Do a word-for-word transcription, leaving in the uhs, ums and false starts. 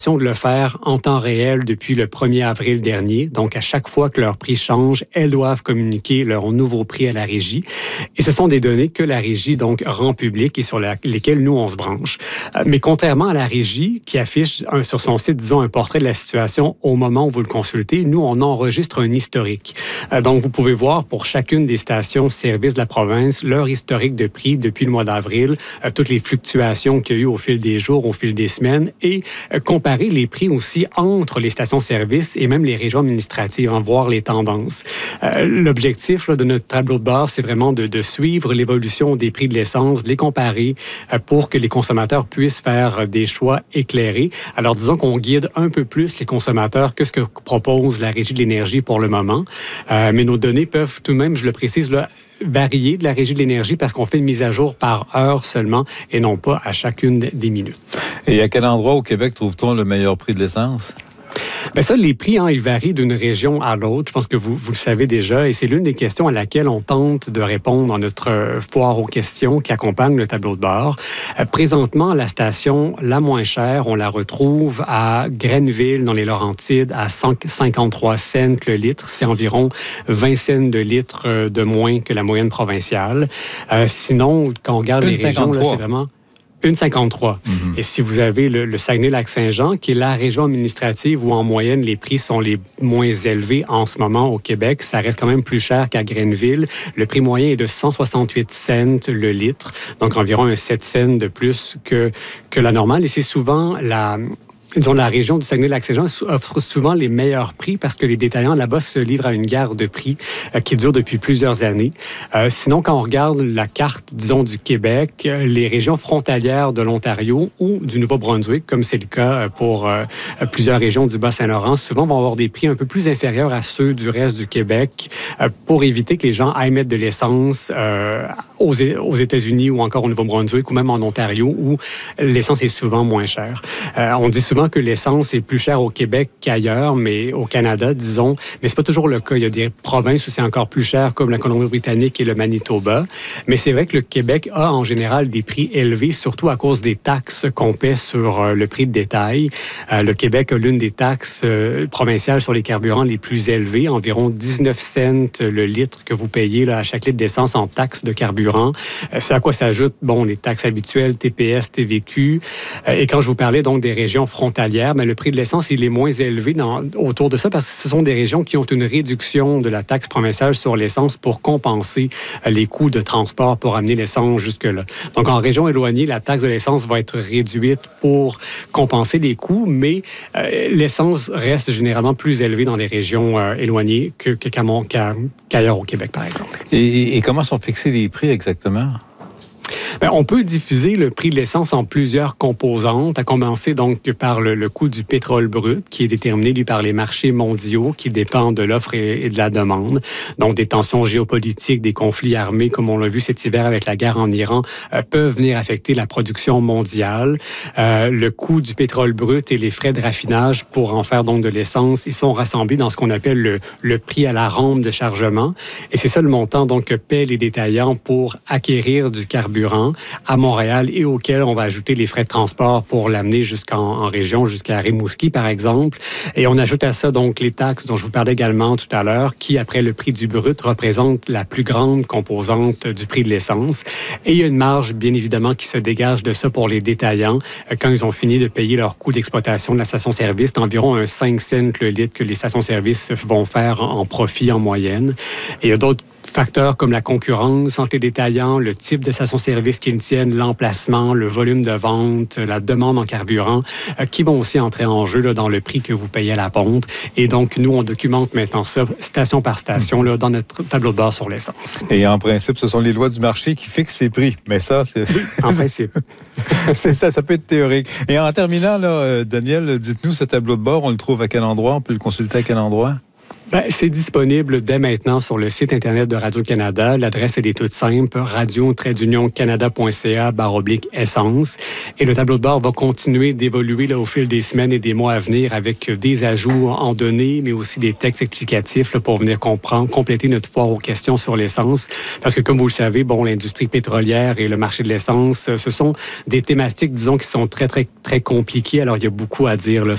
de le faire en temps réel depuis le premier avril dernier. Donc, à chaque fois que leur prix change, elles doivent communiquer leur nouveau prix à la régie. Et ce sont des données que la régie donc rend publiques et sur la, lesquelles nous, on se branche. Euh, mais contrairement à la régie qui affiche un, sur son site, disons, un portrait de la situation au moment où vous le consultez, nous, on enregistre un historique. Euh, donc, vous pouvez voir pour chacune des stations-service de la province leur historique de prix depuis le mois d'avril, euh, toutes les fluctuations qu'il y a eu au fil des jours, au fil des semaines et euh, comparer les prix aussi entre les stations-service et même les régions administratives, en voir les tendances. Euh, l'objectif là, de notre tableau de bord, c'est vraiment de, de suivre l'évolution des prix de l'essence, de les comparer euh, pour que les consommateurs puissent faire des choix éclairés. Alors, disons qu'on guide un peu plus les consommateurs que ce que propose la Régie de l'énergie pour le moment. Euh, mais nos données peuvent tout de même, je le précise, là, varier de la Régie de l'énergie parce qu'on fait une mise à jour par heure seulement et non pas à chacune des minutes. Et à quel endroit au Québec trouve-t-on le meilleur prix de l'essence? Bien ça, les prix, hein, ils varient d'une région à l'autre. Je pense que vous, vous le savez déjà. Et c'est l'une des questions à laquelle on tente de répondre dans notre foire aux questions qui accompagne le tableau de bord. Euh, présentement, la station la moins chère, on la retrouve à Grenville, dans les Laurentides, à cinquante-trois cents le litre. C'est environ vingt cents de litre de moins que la moyenne provinciale. Euh, sinon, quand on regarde les régions, là, c'est vraiment... une virgule cinquante-trois. Mm-hmm. Et si vous avez le, le Saguenay-Lac-Saint-Jean, qui est la région administrative où en moyenne les prix sont les moins élevés en ce moment au Québec, ça reste quand même plus cher qu'à Grenville. Le prix moyen est de cent soixante-huit cents le litre, donc environ un sept cents de plus que, que la normale. Et c'est souvent la... Disons, la région du Saguenay-Lac-Saint-Jean offre souvent les meilleurs prix parce que les détaillants là-bas se livrent à une guerre de prix euh, qui dure depuis plusieurs années. Euh, sinon, quand on regarde la carte, disons, du Québec, les régions frontalières de l'Ontario ou du Nouveau-Brunswick, comme c'est le cas pour euh, plusieurs régions du Bas-Saint-Laurent, souvent vont avoir des prix un peu plus inférieurs à ceux du reste du Québec euh, pour éviter que les gens aillent mettre de l'essence euh, aux, aux États-Unis ou encore au Nouveau-Brunswick ou même en Ontario où l'essence est souvent moins chère. Euh, on dit souvent que l'essence est plus chère au Québec qu'ailleurs, mais au Canada, disons. Mais c'est pas toujours le cas. Il y a des provinces où c'est encore plus cher, comme la Colombie-Britannique et le Manitoba. Mais c'est vrai que le Québec a en général des prix élevés, surtout à cause des taxes qu'on paie sur euh, le prix de détail. Euh, le Québec a l'une des taxes euh, provinciales sur les carburants les plus élevées, environ dix-neuf cents le litre que vous payez là, à chaque litre d'essence en taxes de carburant. Euh, ce à quoi s'ajoutent, bon, les taxes habituelles, T P S, T V Q. Euh, et quand je vous parlais donc des régions frontalières, mais le prix de l'essence, il est moins élevé dans, autour de ça parce que ce sont des régions qui ont une réduction de la taxe provinciale sur l'essence pour compenser les coûts de transport pour amener l'essence jusque-là. Donc, en région éloignée, la taxe de l'essence va être réduite pour compenser les coûts, mais euh, l'essence reste généralement plus élevée dans les régions euh, éloignées que, que, qu'à, qu'à, qu'ailleurs au Québec, par exemple. Et, et comment sont fixés les prix exactement? Bien, on peut diffuser le prix de l'essence en plusieurs composantes, à commencer donc par le, le coût du pétrole brut, qui est déterminé lui, par les marchés mondiaux, qui dépendent de l'offre et, et de la demande. Donc, des tensions géopolitiques, des conflits armés, comme on l'a vu cet hiver avec la guerre en Iran, euh, peuvent venir affecter la production mondiale. Euh, le coût du pétrole brut et les frais de raffinage pour en faire donc de l'essence, ils sont rassemblés dans ce qu'on appelle le, le prix à la rampe de chargement. Et c'est ça le montant donc que paient les détaillants pour acquérir du carburant à Montréal et auquel on va ajouter les frais de transport pour l'amener jusqu'en en région, jusqu'à Rimouski, par exemple. Et on ajoute à ça donc les taxes dont je vous parlais également tout à l'heure, qui, après le prix du brut, représentent la plus grande composante du prix de l'essence. Et il y a une marge, bien évidemment, qui se dégage de ça pour les détaillants quand ils ont fini de payer leur coût d'exploitation de la station-service, d'environ un cinq cents le litre que les stations-service vont faire en profit en moyenne. Et il y a d'autres facteurs comme la concurrence entre les détaillants, le type de station-service qu'ils tiennent, l'emplacement, le volume de vente, la demande en carburant, euh, qui vont aussi entrer en jeu là, dans le prix que vous payez à la pompe. Et donc, nous, on documente maintenant ça, station par station, là, dans notre tableau de bord sur l'essence. Et en principe, ce sont les lois du marché qui fixent les prix. Mais ça, c'est... En principe. c'est ça, ça peut être théorique. Et en terminant, là, Daniel, dites-nous, ce tableau de bord, on le trouve à quel endroit? On peut le consulter à quel endroit? Ben, c'est disponible dès maintenant sur le site Internet de Radio-Canada. L'adresse, elle est toute simple, radio-canada.ca barre oblique essence. Et le tableau de bord va continuer d'évoluer là, au fil des semaines et des mois à venir avec des ajouts en données, mais aussi des textes explicatifs là, pour venir comprendre, compléter notre foire aux questions sur l'essence. Parce que, comme vous le savez, bon, l'industrie pétrolière et le marché de l'essence, ce sont des thématiques, disons, qui sont très, très, très compliquées. Alors, il y a beaucoup à dire là,